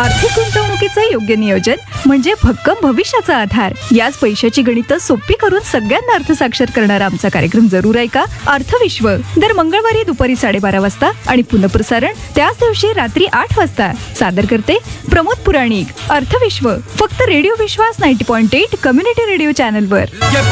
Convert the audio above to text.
आर्थिक गुंतवणुकीचं योग्य नियोजन म्हणजे भक्कम भविष्याचा आधार. याच पैशाची गणितं सोपी करून सगळ्यांना अर्थसाक्षर करणारा आमचा कार्यक्रम जरूर ऐका. अर्थविश्व दर मंगळवारी दुपारी 12:30 वाजता आणि पुनःप्रसारण त्याच दिवशी रात्री 8 वाजता. सादर करते प्रमोद पुराणिक. अर्थविश्व फक्त रेडिओ विश्वास 90.8 कम्युनिटी रेडिओ चॅनलवर.